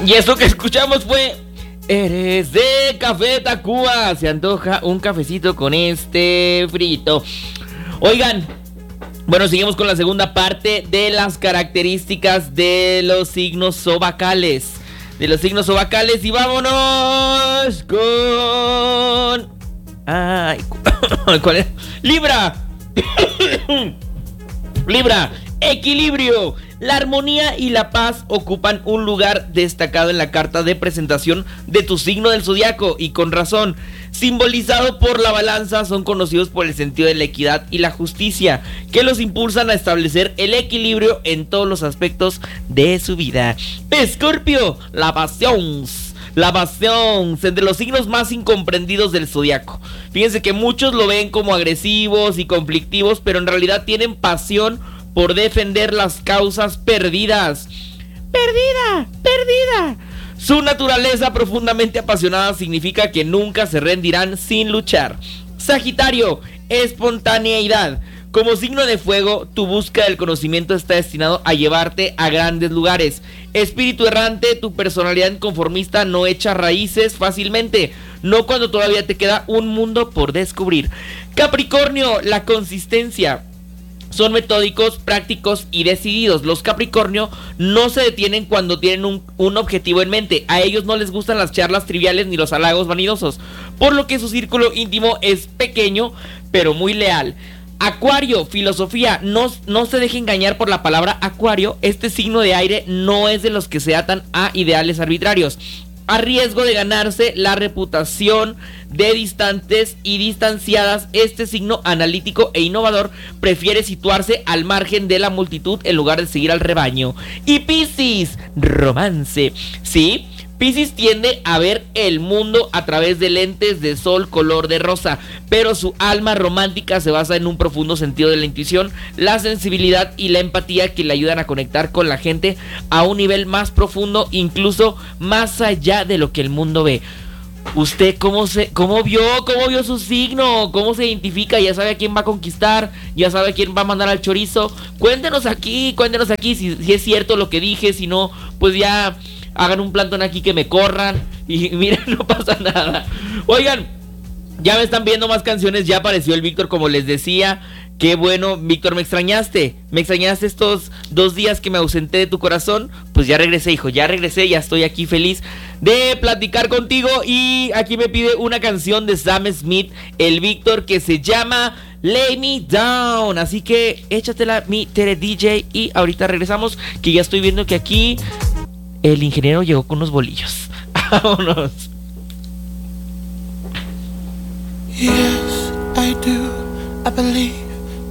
Y eso que escuchamos fue Eres de Café Tacuba. Se antoja un cafecito con este frito. Oigan, bueno, seguimos con la segunda parte de las características de los signos zodiacales. Y vámonos con... Ay, ¿cuál es? Libra. Libra, equilibrio. La armonía y la paz ocupan un lugar destacado en la carta de presentación de tu signo del zodiaco, y con razón. Simbolizado por la balanza, son conocidos por el sentido de la equidad y la justicia, que los impulsan a establecer el equilibrio en todos los aspectos de su vida. Escorpio, la pasión, entre los signos más incomprendidos del zodiaco. Fíjense que muchos lo ven como agresivos y conflictivos, pero en realidad tienen pasión por defender las causas perdidas. Perdida. Su naturaleza profundamente apasionada significa que nunca se rendirán sin luchar. Sagitario, espontaneidad. Como signo de fuego, tu búsqueda del conocimiento está destinado a llevarte a grandes lugares. Espíritu errante, tu personalidad inconformista no echa raíces fácilmente, no cuando todavía te queda un mundo por descubrir. Capricornio, la consistencia. Son metódicos, prácticos y decididos. Los Capricornio no se detienen cuando tienen un objetivo en mente. A ellos no les gustan las charlas triviales ni los halagos vanidosos, por lo que su círculo íntimo es pequeño pero muy leal. Acuario, filosofía. No se deje engañar por la palabra acuario. Este signo de aire no es de los que se atan a ideales arbitrarios. A riesgo de ganarse la reputación de distantes y distanciadas, este signo analítico e innovador prefiere situarse al margen de la multitud en lugar de seguir al rebaño. Y Piscis, romance. Sí, Piscis tiende a ver el mundo a través de lentes de sol color de rosa, pero su alma romántica se basa en un profundo sentido de la intuición, la sensibilidad y la empatía que le ayudan a conectar con la gente a un nivel más profundo, incluso más allá de lo que el mundo ve. ¿Usted cómo vio su signo? ¿Cómo se identifica? ¿Ya sabe a quién va a conquistar? ¿Ya sabe a quién va a mandar al chorizo? Cuéntenos aquí si es cierto lo que dije. Si no, pues ya hagan un plantón aquí que me corran y miren, no pasa nada. Oigan, ya me están viendo más canciones. Ya apareció el Víctor, como les decía. Qué bueno, Víctor, ¿me extrañaste estos 2 días que me ausenté de tu corazón? Pues ya regresé, hijo, ya estoy aquí feliz de platicar contigo. Y aquí me pide una canción de Sam Smith, el Víctor, que se llama Lay Me Down. Así que échatela, mi Tere DJ, y ahorita regresamos, que ya estoy viendo que aquí el ingeniero llegó con unos bolillos. Vámonos. Yes, I do, I believe